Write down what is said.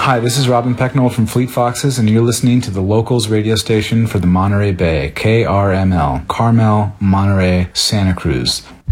Hi, this is Robin Pecknold from Fleet Foxes, and you're listening to the Locals radio station for the Monterey Bay, KRML, Carmel, Monterey, Santa Cruz.